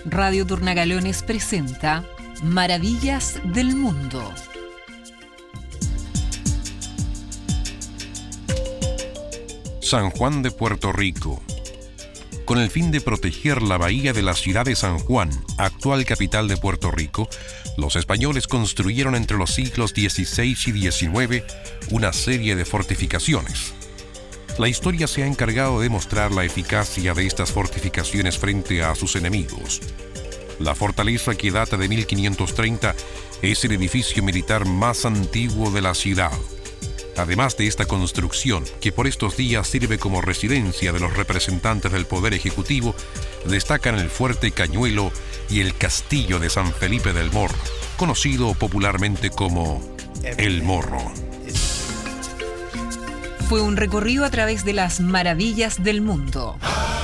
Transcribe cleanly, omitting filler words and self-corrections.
Radio Turnagalones presenta Maravillas del Mundo. San Juan de Puerto Rico. Con el fin de proteger la bahía de la ciudad de San Juan, actual capital de Puerto Rico, los españoles construyeron entre los siglos XVI y XIX una serie de fortificaciones. La historia se ha encargado de mostrar la eficacia de estas fortificaciones frente a sus enemigos. La fortaleza, que data de 1530, es el edificio militar más antiguo de la ciudad. Además de esta construcción, que por estos días sirve como residencia de los representantes del Poder Ejecutivo, destacan el Fuerte Cañuelo y el Castillo de San Felipe del Morro, conocido popularmente como El Morro. Fue un recorrido a través de las maravillas del mundo.